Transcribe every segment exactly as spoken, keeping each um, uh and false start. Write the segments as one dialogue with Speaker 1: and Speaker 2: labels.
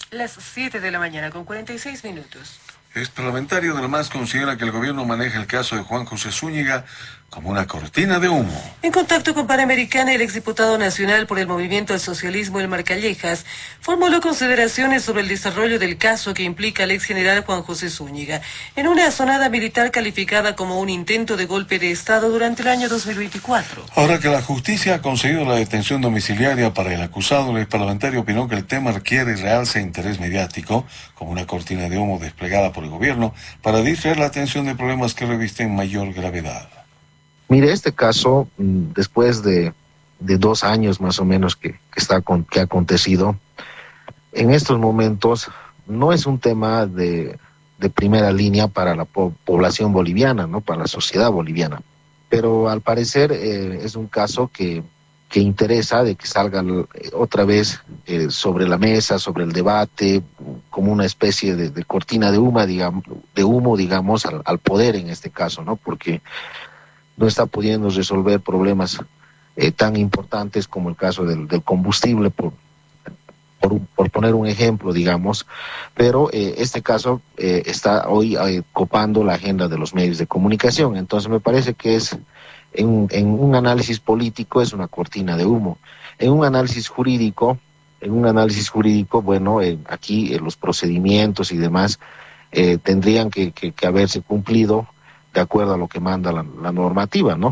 Speaker 1: Las siete de la mañana con cuarenta y seis minutos.
Speaker 2: El parlamentario de la M A S considera que el gobierno maneja el caso de Juan José Zúñiga como una cortina de humo.
Speaker 1: En contacto con Panamericana, el exdiputado nacional por el Movimiento al Socialismo, Elmar Callejas, formuló consideraciones sobre el desarrollo del caso que implica al exgeneral Juan José Zúñiga, en una sonada militar calificada como un intento de golpe de Estado durante el año dos mil veinticuatro.
Speaker 2: Ahora que la justicia ha conseguido la detención domiciliaria para el acusado, el parlamentario opinó que el tema requiere realce interés mediático, como una cortina de humo desplegada por el gobierno para distraer la atención de problemas que revisten mayor gravedad.
Speaker 3: Mire, este caso, después de, de dos años más o menos que, que, está con, que ha acontecido, en estos momentos no es un tema de, de primera línea para la po población boliviana, ¿no? Para la sociedad boliviana. Pero al parecer eh, es un caso que, que interesa de que salga otra vez eh, sobre la mesa, sobre el debate, como una especie de, de cortina de humo, digamos, de humo, digamos, al, al poder en este caso, ¿no? Porque no está pudiendo resolver problemas eh, tan importantes como el caso del, del combustible, por, por, por poner un ejemplo, digamos, pero eh, este caso eh, está hoy eh, copando la agenda de los medios de comunicación. Entonces me parece que es, en, en un análisis político es una cortina de humo. En un análisis jurídico, en un análisis jurídico, bueno, eh, aquí eh, los procedimientos y demás eh, tendrían que, que, que haberse cumplido de acuerdo a lo que manda la, la normativa, ¿no?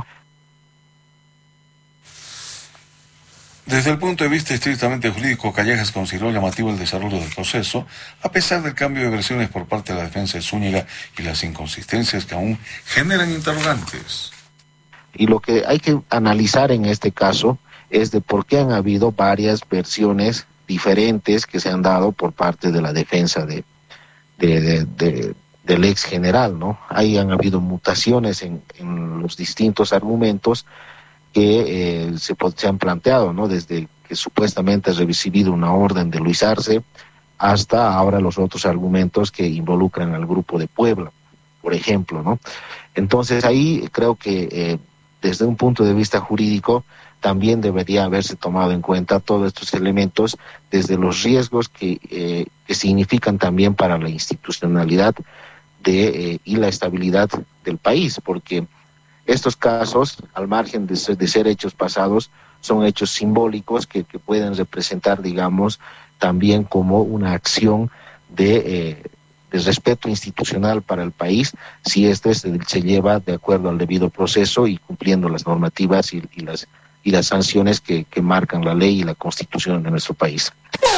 Speaker 2: Desde el punto de vista estrictamente jurídico, Callejas consideró llamativo el desarrollo del proceso, a pesar del cambio de versiones por parte de la defensa de Zúñiga y las inconsistencias que aún generan interrogantes.
Speaker 3: Y lo que hay que analizar en este caso es de por qué han habido varias versiones diferentes que se han dado por parte de la defensa de, de, de, de del ex general, ¿no? Ahí han habido mutaciones en, en los distintos argumentos que eh, se, se han planteado, ¿no? Desde que supuestamente ha recibido una orden de Luis Arce hasta ahora los otros argumentos que involucran al Grupo de Puebla, por ejemplo, ¿no? Entonces ahí creo que eh, desde un punto de vista jurídico también debería haberse tomado en cuenta todos estos elementos desde los riesgos que, eh, que significan también para la institucionalidad De, eh, y la estabilidad del país, porque estos casos, al margen de ser, de ser hechos pasados, son hechos simbólicos que, que pueden representar, digamos, también como una acción de, eh, de respeto institucional para el país, si este se, se lleva de acuerdo al debido proceso y cumpliendo las normativas y, y, las, y las sanciones que, que marcan la ley y la constitución de nuestro país.